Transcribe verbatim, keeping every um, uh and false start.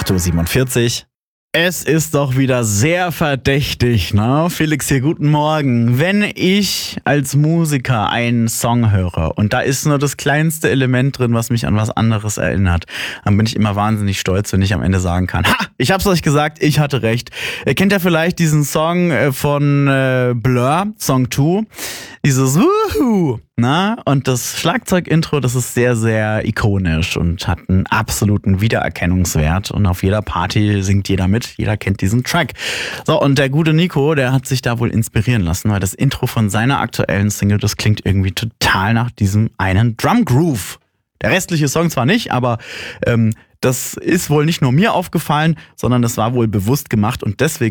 acht Uhr siebenundvierzig. Es ist doch wieder sehr verdächtig, ne? Felix hier, guten Morgen. Wenn ich als Musiker einen Song höre und da ist nur das kleinste Element drin, was mich an was anderes erinnert, dann bin ich immer wahnsinnig stolz, wenn ich am Ende sagen kann, ha, ich hab's euch gesagt, ich hatte recht. Ihr kennt ja vielleicht diesen Song von äh, Blur, Song zwei, dieses Wuhu, na? Und das Schlagzeug-Intro, das ist sehr, sehr ikonisch und hat einen absoluten Wiedererkennungswert und auf jeder Party singt jeder mit, jeder kennt diesen Track. So, und der gute Nico, der hat sich da wohl inspirieren lassen, weil das Intro von seiner aktuellen Single, das klingt irgendwie total nach diesem einen Drum Groove. Der restliche Song zwar nicht, aber ähm, das ist wohl nicht nur mir aufgefallen, sondern das war wohl bewusst gemacht und deswegen